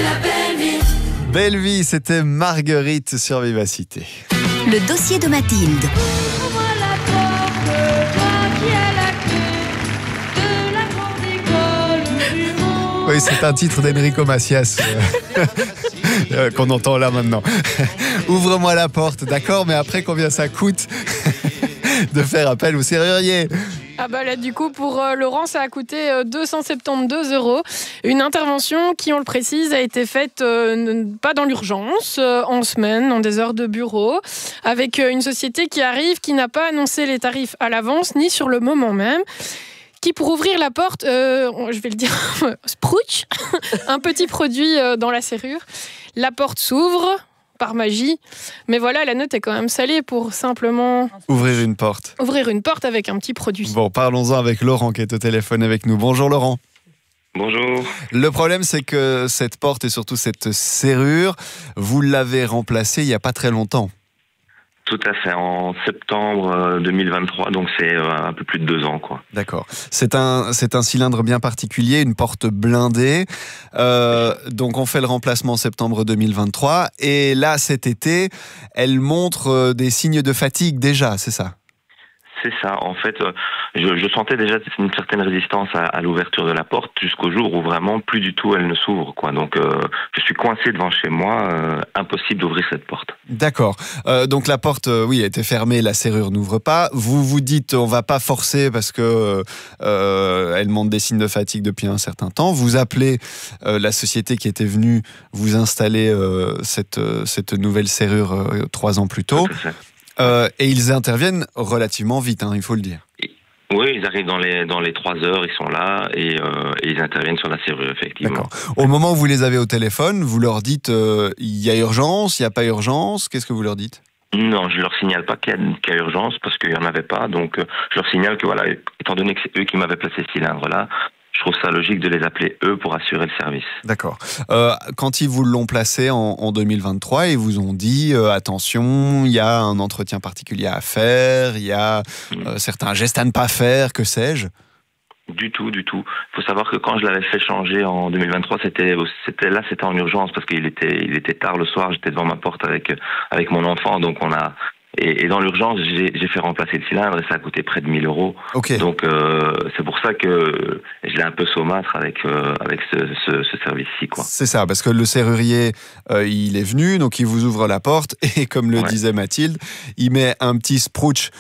Belle vie, c'était Marguerite sur Vivacité. Le dossier de Mathilde. Ouvre-moi la porte, toi qui as la clé de la grande école du monde. Oui, c'est un titre d'Enrico Macias qu'on entend là maintenant. Ouvre-moi la porte, d'accord, mais après combien ça coûte de faire appel au serrurier? Ah bah là du coup pour Laurent ça a coûté 272 €. Une intervention qui, on le précise, a été faite pas dans l'urgence, en semaine, dans des heures de bureau, avec une société qui arrive, qui n'a pas annoncé les tarifs à l'avance ni sur le moment même, qui pour ouvrir la porte, je vais le dire, sprouch, un petit produit dans la serrure. La porte s'ouvre par magie, mais voilà, la note est quand même salée pour simplement Ouvrir une porte. ouvrir une porte avec un petit produit. Bon, parlons-en avec Laurent qui est au téléphone avec nous. Bonjour Laurent. Bonjour. Le problème, c'est que cette porte et surtout cette serrure, vous l'avez remplacée il n'y a pas très longtemps. Tout à fait, en septembre 2023, donc c'est un peu plus de 2 ans, quoi. D'accord. C'est un cylindre bien particulier, une porte blindée. Donc on fait le remplacement en septembre 2023. Et là, cet été, elle montre des signes de fatigue déjà, c'est ça? C'est ça, en fait, je sentais déjà une certaine résistance à l'ouverture de la porte jusqu'au jour où vraiment plus du tout elle ne s'ouvre, quoi. Donc je suis coincé devant chez moi, impossible d'ouvrir cette porte. D'accord. Donc la porte, oui, était fermée, la serrure n'ouvre pas. Vous vous dites, on va pas forcer parce que elle montre des signes de fatigue depuis un certain temps. Vous appelez la société qui était venue vous installer cette nouvelle serrure 3 ans plus tôt. Tout à fait. Et ils interviennent relativement vite, il faut le dire. Oui, ils arrivent dans les 3 heures, ils sont là et ils interviennent sur la serrure, effectivement. D'accord. Au moment où vous les avez au téléphone, vous leur dites il y a urgence, il n'y a pas urgence. Qu'est-ce que vous leur dites? Non, je leur signale pas qu'il y a urgence parce qu'il y en avait pas. Donc je leur signale que voilà, étant donné que c'est eux qui m'avaient placé ce cylindre-là, je trouve ça logique de les appeler eux pour assurer le service. D'accord. Quand ils vous l'ont placé en 2023, ils vous ont dit attention, il y a un entretien particulier à faire, il y a certains gestes à ne pas faire, que sais-je? Du tout. Il faut savoir que quand je l'avais fait changer en 2023, c'était en urgence parce qu'il était tard le soir, j'étais devant ma porte avec mon enfant, donc et dans l'urgence, j'ai fait remplacer le cylindre et ça a coûté près de 1 000 €. Okay. Donc c'est pour ça que je l'ai un peu saumâtre avec ce service-ci, quoi. C'est ça, parce que le serrurier, il est venu, donc il vous ouvre la porte et comme le disait Mathilde, il met un petit sprouch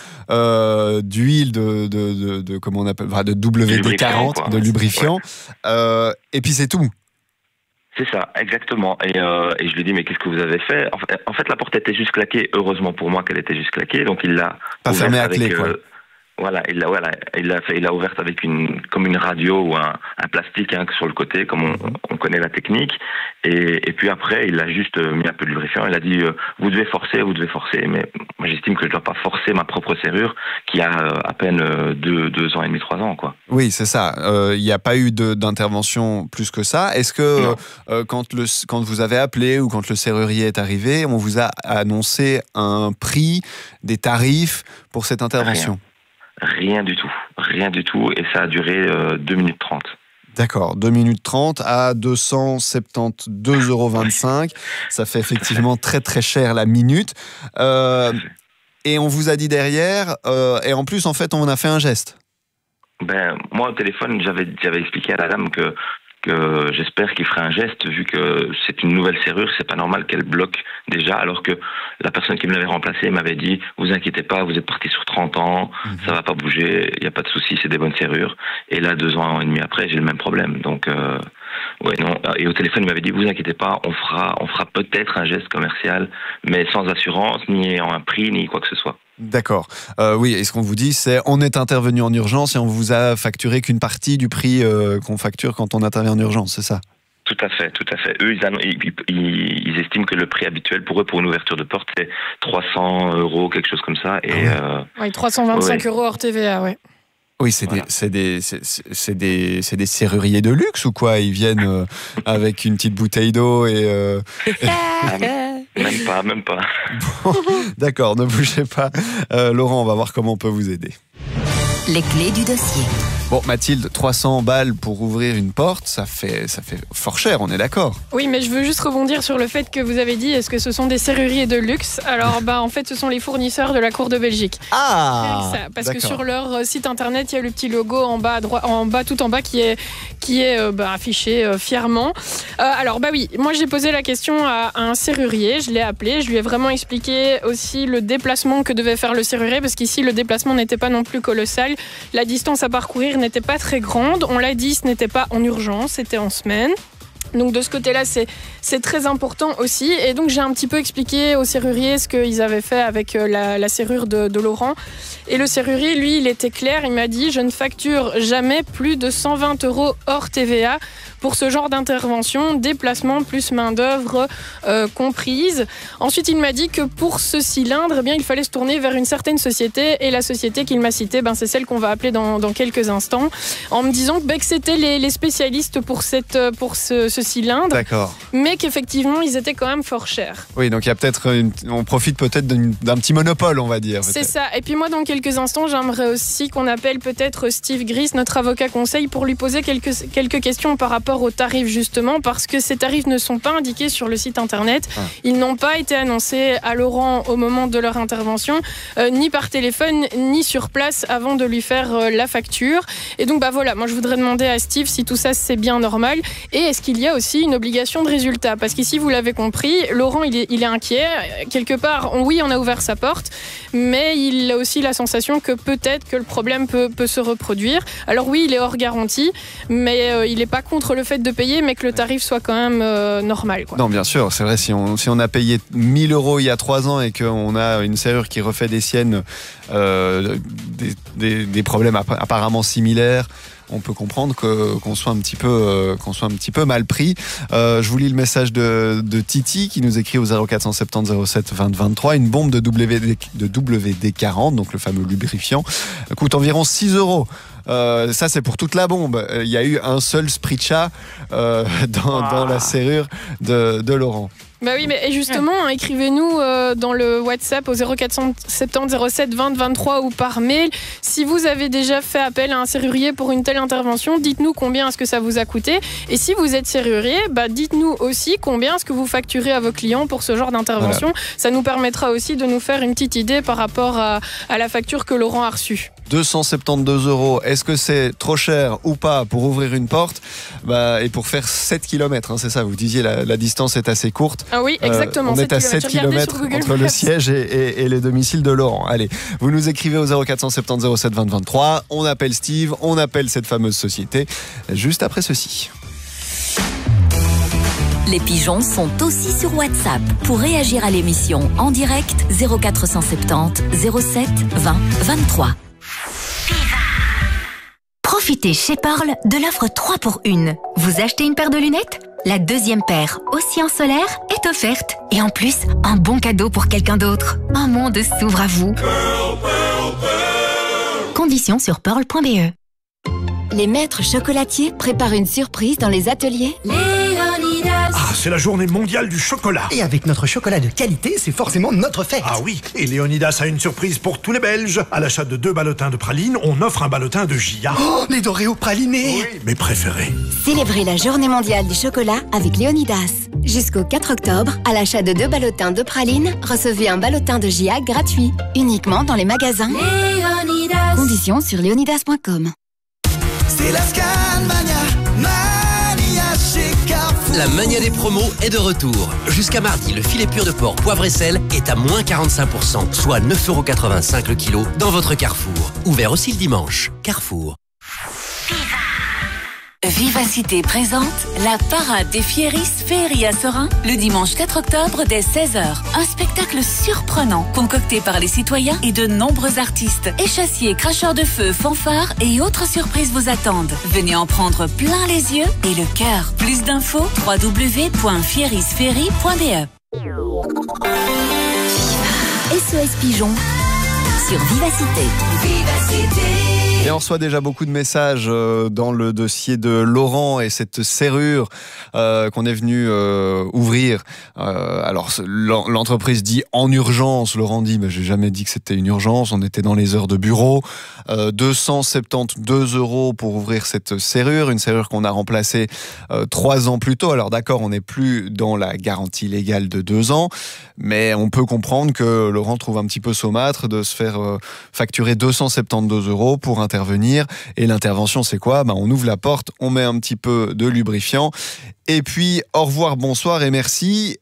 d'huile de comment on appelle, de WD-40, de lubrifiant, et puis c'est tout. C'est ça, exactement. Et je lui dis, mais qu'est-ce que vous avez fait? En fait, la porte était juste claquée. Heureusement pour moi qu'elle était juste claquée. Donc, il l'a pas fermée à clé, quoi. Il l'a ouverte avec comme une radio ou un plastique sur le côté, comme on connaît la technique. Et puis après, il a juste mis un peu de lubrifiant. Il a dit, vous devez forcer. Mais moi, j'estime que je ne dois pas forcer ma propre serrure, qui a à peine 2 ans et demi, 3 ans, quoi. Oui, c'est ça. Il n'y a pas eu d'intervention plus que ça. Est-ce que quand vous avez appelé ou quand le serrurier est arrivé, on vous a annoncé un prix, des tarifs pour cette intervention? Rien du tout, et ça a duré 2 minutes 30. D'accord, 2 minutes 30 à 272,25 €. Ça fait effectivement très très cher la minute. Et on vous a dit derrière, et en plus en fait on a fait un geste. Moi au téléphone j'avais expliqué à la dame que j'espère qu'il ferait un geste, vu que c'est une nouvelle serrure, c'est pas normal qu'elle bloque déjà, alors que la personne qui me l'avait remplacée m'avait dit, vous inquiétez pas, vous êtes parti sur 30 ans, ça va pas bouger, il n'y a pas de souci, c'est des bonnes serrures. Et là, 2 ans et demi après, j'ai le même problème. Donc, et au téléphone, il m'avait dit, vous inquiétez pas, on fera peut-être un geste commercial, mais sans assurance, ni ayant un prix, ni quoi que ce soit. D'accord. Oui, et ce qu'on vous dit, c'est on est intervenu en urgence et on vous a facturé qu'une partie du prix qu'on facture quand on intervient en urgence, c'est ça? Tout à fait. Eux, ils estiment que le prix habituel pour eux, pour une ouverture de porte, c'est 300 €, quelque chose comme ça. Et 325 € hors TVA, ouais. Oui, c'est des serruriers de luxe ou quoi? Ils viennent avec une petite bouteille d'eau et... Même pas. Bon, d'accord, ne bougez pas. Laurent, on va voir comment on peut vous aider. les clés du dossier. Bon, Mathilde, 300 balles pour ouvrir une porte, ça fait fort cher, on est d'accord? Oui, mais je veux juste rebondir sur le fait que vous avez dit, est-ce que ce sont des serruriers de luxe? Alors, en fait, ce sont les fournisseurs de la Cour de Belgique. Ah, Parce que d'accord. sur leur site internet, il y a le petit logo en bas, tout en bas, qui est affiché fièrement. Alors, oui, moi j'ai posé la question à un serrurier, je l'ai appelé, je lui ai vraiment expliqué aussi le déplacement que devait faire le serrurier, parce qu'ici, le déplacement n'était pas non plus colossal. La distance à parcourir n'était pas très grande. On l'a dit, ce n'était pas en urgence, c'était en semaine. Donc de ce côté-là, c'est très important aussi. Et donc j'ai un petit peu expliqué au serrurier ce qu'ils avaient fait avec la serrure de Laurent. Et le serrurier, lui, il était clair. Il m'a dit, je ne facture jamais plus de 120 € hors TVA pour ce genre d'intervention, déplacement plus main-d'œuvre comprise. Ensuite, il m'a dit que pour ce cylindre, il fallait se tourner vers une certaine société. Et la société qu'il m'a citée, c'est celle qu'on va appeler dans quelques instants, en me disant que c'était les spécialistes pour ce cylindre, D'accord. mais qu'effectivement, ils étaient quand même fort chers. Oui, donc il y a peut-être on profite peut-être d'un petit monopole, on va dire. C'est peut-être. ça. Et puis moi, dans quelques instants, j'aimerais aussi qu'on appelle peut-être Steve Gris, notre avocat conseil, pour lui poser quelques questions par rapport aux tarifs, justement, parce que ces tarifs ne sont pas indiqués sur le site internet. Ils n'ont pas été annoncés à Laurent au moment de leur intervention, ni par téléphone, ni sur place avant de lui faire la facture. Et donc, voilà, moi je voudrais demander à Steve si tout ça c'est bien normal, et est-ce qu'il y a aussi une obligation de résultat, parce qu'ici, vous l'avez compris, Laurent il est inquiet. Quelque part, oui, on a ouvert sa porte, mais il a aussi la sensation que peut-être que le problème peut se reproduire. Alors oui, il est hors garantie, mais il n'est pas contre le fait de payer, mais que le tarif soit quand même normal, quoi. Non, bien sûr, c'est vrai, si on a payé 1 000 € il y a 3 ans et qu'on a une serrure qui refait des siennes, des problèmes apparemment similaires, on peut comprendre qu'on soit un petit peu mal pris. Je vous lis le message de Titi qui nous écrit au 0470 07 20 23. Une bombe de WD-40, donc le fameux lubrifiant, coûte environ 6 €. Ça, c'est pour toute la bombe. Il y a eu un seul spritcha dans la serrure de Laurent. Oui, mais justement, écrivez-nous dans le WhatsApp au 0470 07 20 23 ou par mail. Si vous avez déjà fait appel à un serrurier pour une telle intervention, dites-nous combien est-ce que ça vous a coûté. Et si vous êtes serrurier, dites-nous aussi combien est-ce que vous facturez à vos clients pour ce genre d'intervention. Voilà. Ça nous permettra aussi de nous faire une petite idée par rapport à la facture que Laurent a reçue. 272 €, est-ce que c'est trop cher ou pas pour ouvrir une porte et pour faire 7 km, c'est ça, vous disiez la distance est assez courte. Ah oui, exactement. On est à 7 km entre le siège et les domiciles de Laurent. Allez, vous nous écrivez au 0470 07 20 23, on appelle Steve, on appelle cette fameuse société, juste après ceci. Les pigeons sont aussi sur WhatsApp. Pour réagir à l'émission en direct, 0470 07 20 23. Profitez chez Pearl de l'offre 3 pour 1. Vous achetez une paire de lunettes ? La deuxième paire, aussi en solaire, est offerte. Et en plus, un bon cadeau pour quelqu'un d'autre. Un monde s'ouvre à vous. Pearl, Pearl, Pearl. Conditions sur pearl.be. Les maîtres chocolatiers préparent une surprise dans les ateliers Léonidas. Ah, c'est la journée mondiale du chocolat. Et avec notre chocolat de qualité, c'est forcément notre fête. Ah oui, et Léonidas a une surprise pour tous les Belges. À l'achat de 2 ballotins de praline, on offre un ballotin de Gia. Oh, les Doréos pralinés. Oui, mes préférés. Célébrez la journée mondiale du chocolat avec Léonidas. Jusqu'au 4 octobre, à l'achat de 2 ballotins de praline, recevez un ballotin de Gia gratuit. Uniquement dans les magasins Léonidas. Conditions sur léonidas.com. C'est la Scanmania, Mania chez Carrefour. La mania des promos est de retour. Jusqu'à mardi, le filet pur de porc poivre et sel est à moins 45%, soit 9,85 € le kilo dans votre Carrefour. Ouvert aussi le dimanche. Carrefour. Vivacité présente la parade des Fieris Féerie à Serein le dimanche 4 octobre dès 16h. Un spectacle surprenant concocté par les citoyens et de nombreux artistes. Échassiers, cracheurs de feu, fanfares et autres surprises vous attendent. Venez en prendre plein les yeux et le cœur. Plus d'infos www.fierisféerie.be. SOS Pigeon sur Vivacité. Vivacité. Et on reçoit déjà beaucoup de messages dans le dossier de Laurent et cette serrure qu'on est venu ouvrir. Alors l'entreprise dit en urgence. Laurent dit j'ai jamais dit que c'était une urgence. On était dans les heures de bureau. 272 € pour ouvrir cette serrure. Une serrure qu'on a remplacée 3 ans plus tôt. Alors d'accord, on n'est plus dans la garantie légale de 2 ans. Mais on peut comprendre que Laurent trouve un petit peu saumâtre de se faire facturer 272 € pour intervenir. Et l'intervention, c'est quoi ? On ouvre la porte, on met un petit peu de lubrifiant. Et puis, au revoir, bonsoir et merci.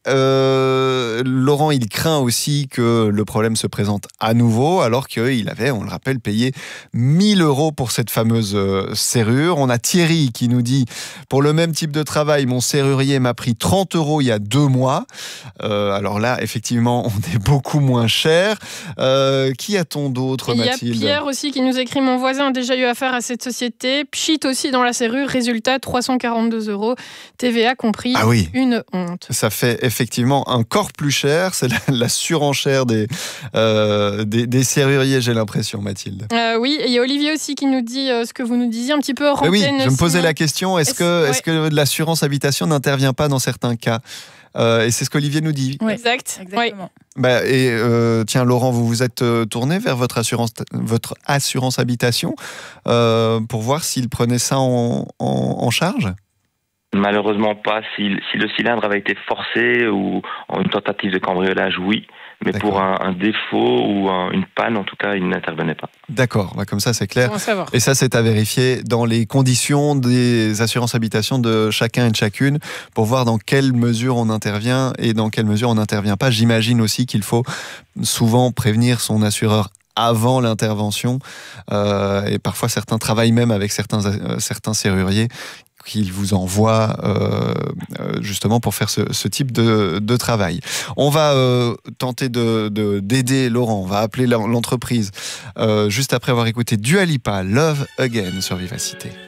Laurent, il craint aussi que le problème se présente à nouveau, alors qu'il avait, on le rappelle, payé 1 000 € pour cette fameuse serrure. On a Thierry qui nous dit, pour le même type de travail, mon serrurier m'a pris 30 € il y a 2 mois. Alors là, effectivement, on est beaucoup moins cher. Qui a-t-on d'autre, Mathilde ? Il y a Pierre aussi qui nous écrit, mon voisin a déjà eu affaire à cette société. Pchit aussi dans la serrure, résultat 342 €. TVA compris, une honte. Ça fait effectivement encore plus cher, c'est la surenchère des serruriers, j'ai l'impression, Mathilde. Oui, et il y a Olivier aussi qui nous dit ce que vous nous disiez un petit peu hors antenne. Oui, je me posais la question, est-ce que l'assurance habitation n'intervient pas dans certains cas ? Et c'est ce qu'Olivier nous dit. Oui, exactement. Tiens, Laurent, vous vous êtes tourné vers votre assurance habitation pour voir s'il prenait ça en charge ? Malheureusement pas. Si le cylindre avait été forcé ou en une tentative de cambriolage, oui. Mais d'accord. Pour un défaut ou une panne, en tout cas, il n'intervenait pas. D'accord, comme ça c'est clair. Et ça c'est à vérifier dans les conditions des assurances habitation de chacun et de chacune pour voir dans quelle mesure on intervient et dans quelle mesure on n'intervient pas. J'imagine aussi qu'il faut souvent prévenir son assureur avant l'intervention et parfois certains travaillent même avec certains serruriers qu'il vous envoie justement pour faire ce type de travail. On va tenter d'aider Laurent, on va appeler l'entreprise juste après avoir écouté Dua Lipa, Love Again sur Vivacité.